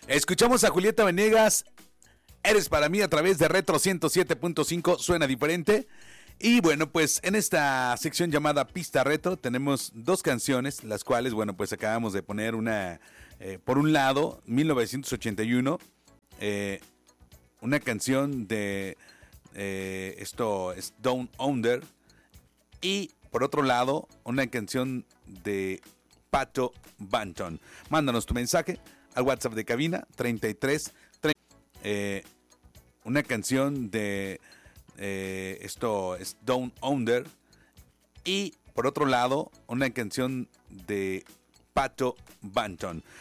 Escuchamos a Julieta Venegas, Eres para mí a través de Retro 107.5, suena diferente. Y bueno, pues en esta sección llamada Pista Retro tenemos dos canciones, las cuales, bueno, pues acabamos de poner una, por un lado, 1981, una canción de, esto es Down Under, y por otro lado, una canción de Pato Banton. Mándanos tu mensaje al WhatsApp de cabina 33 una canción de esto es Down Under, y por otro lado una canción de Pato Banton.